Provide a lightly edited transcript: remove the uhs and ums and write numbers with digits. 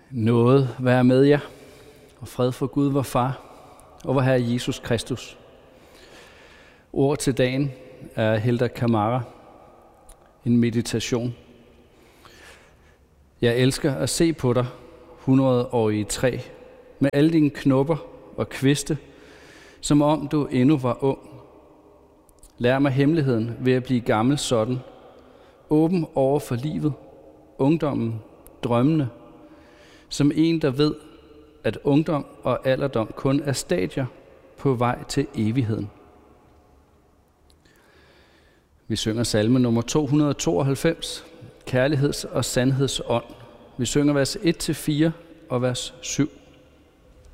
Nåde være med jer, og fred for Gud vor Far, og vor Herre Jesus Kristus. Ord til dagen er Helder Camara, en meditation. Jeg elsker at se på dig, 100-årige træ, med alle dine knopper og kviste, som om du endnu var ung. Lær mig hemmeligheden ved at blive gammel sådan, åben over for livet, ungdommen, drømmene, som en, der ved, at ungdom og alderdom kun er stadier på vej til evigheden. Vi synger salme nummer 292, Kærligheds- og sandhedsånd. Vi synger vers 1-4 og vers 7.